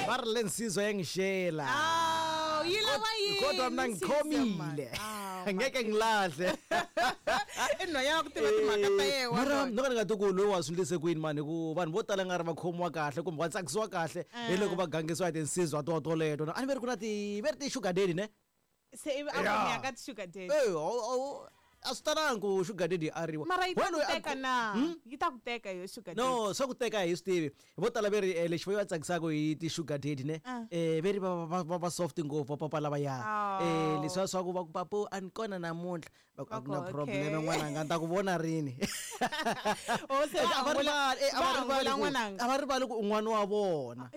Barlensizwe engishela. Yila wayi. Kodwa mina ngikhomile. Ngeke ngilahle. Eno yakho tibathi makataye Mara nokho ngathi kulo wasulise queen mani ku vanhu vo tala ngari va khomiwa kahle kumbe va tsakisiwa kahle hi loko va gangiswa hi tinsizwa to leto a ni veri ku na ti sugar daddy ne se abanya ka sugar daddy a swi talangi ku sugar daddy ariwa mara yi ta ku teka yo sugar daddy no swa ku teka hi swi vo tala veri lexi va tsakisaka hi ti sugar daddy ne veri va soft ngopfu papa lava ya leswi swa ku va ku papo a ni kona namuntlha va ku a ku na problem n'wananga ni ta ku vona rini a va rivali ku un'wana wa vona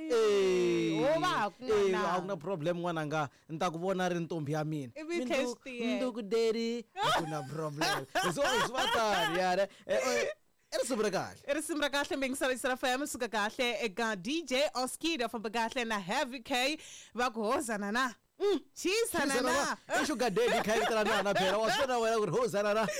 a ku na problem n'wananga ni ta ku vona ri ntombi ya mina nduku daddy a ku na problem so swi yare Risimu ra kahle mbingisana Isra FM suka kahle eka DJ Oskido from Bagahle na Heavy K va ku hozana na chisana na sugar daddy khaitana na phela wasona wena ku hozana na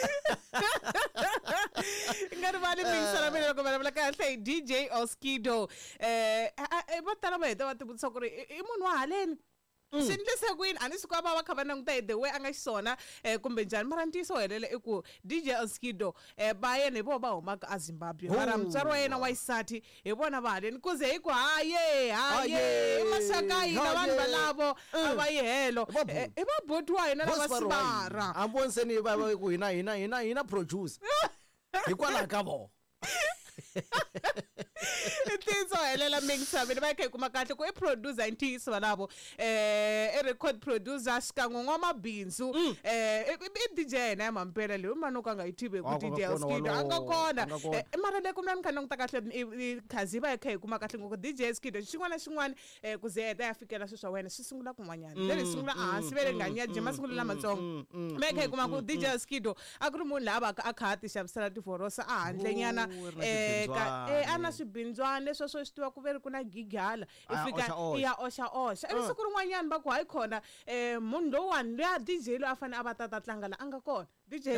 ngari vale mbingisana mina ku vulavula kahle DJ Oskido va tala va heta va tibutisa ku ri I munhu wa haleni Sindlise kwini anisikwa va kha va languta the way anga xisona kumbe njhani mara ntiso helele I ku DJ Oskido ba yena hi vo ba huma ka Zimbabwe mara mutswari wa yena wa isati hi vona va haleni kuze hi ku haye masaka hina vanhu valavo ava yihelo hi va boti wa hina lava sibara amboniseni va ku hina produce hikwalaho ka vo Ntiso helela mingisabeni va kha kuma kahle ku I producer ntiso valavo record producer xikan'we n'wamabindzu I DJ na mampela leyi mano ka nga yitive ku DJ Oskido anga kona mara le ku mina ni kha ni ta kahle khazi va kha kuma kahle ku DJ Oskido xin'wana xin'wana ku ze heta ya fikela swi swa wena swi sungula kun'wanyana le sungula hansi vele nganya jima sungula lamatsongo me kha kuma ku DJ Oskido a ku ri munhu lava a kha ti xavisela tivorosa a handle nyana ana swibindzwana leswo swo swi tiva ku veri ku na gigala ifika ya osha ivi ku rin'wanyana va ku hayi khona munhu lowani loya DJ lo a fane a va ta tlangala anga kona DJ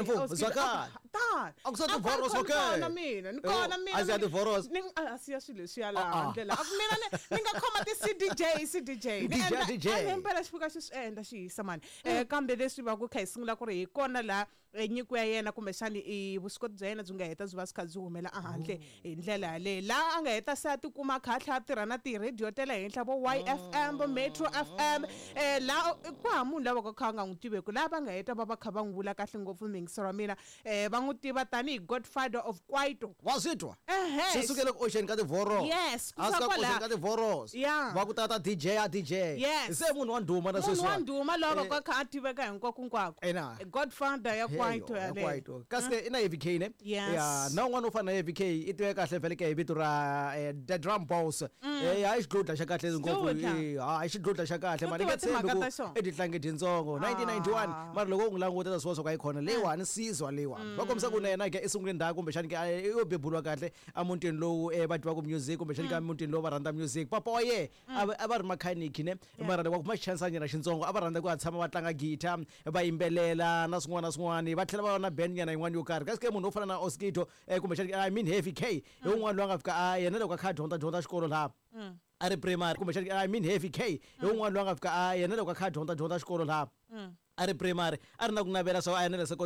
mina ni kona mina asiya swilo leswiya laha ndlela a ku mina ni nga khoma ti-CDJ empela xi fika xi swi endla xi yisa mani kambe leswi va ku kha hi sungula ku ri hi kona laha nyiko ya yena kumbexani I vuswikoti bya yena byi nga heta byi va swi kha byi humela a handle hi ndlela yaleyo laha a nga heta se a tikuma a kha a tlha a tirha na ti-radio te le henhla vo YFM vo Metro FM laha ku ha munhu lava ka kha nga n'wi tiveki laha va nga heta va kha va n'wi vula kahle ngopfu mingisero wa mina va n'wi tiva tanihi Godfather of Kwaito wa swi twa swi sukele ku Ocean ka ti-voros Ocean ka ti-voros va ku tata DJ se munhu wa ndhuma na sweswi munhu wa ndhuma lava ka kha a tiveka hinkwako Godfather ya Kwaito yaleyo kasi ina Heavy K ne na un'wana u fana na Heavy K I tive kahle vele ka hi vito ra the drum boss hayi xidlodla xa kahle ngopfu hayi xidlodla xa kahle mali ka tshembi ku edihlange dintsongo 1991 mara loko u ngi languta sweswo ka yi khona leyiwani sizwa leyiwani va kombisa ku na yena ke I sungule ndhawu kumbe xani ke yo bebulwa kahle a mutini lowu va twa ku music kumbe xani ka mutini lowu va rhandza music papa wa ye a va ri mechanic ne mara loko kuma xichanisa xitsongo a va rhandza ku a tshama va tlanga guitar va yimbelela na swin'wana va tlhela va va na band nyana yin'wana yo karhi kasi ke munhu wo fana na Oskido kumbe xani I mean Heavy K hi un'wana loyi a nga fika yena loko a kha a dyondza xikolo laha a ri primary kumbe xani I mean Heavy K hi un'wana loyi a nga fika yena loko a kha a dyondza xikolo laha a ri primary a ri na ku navela so a yena le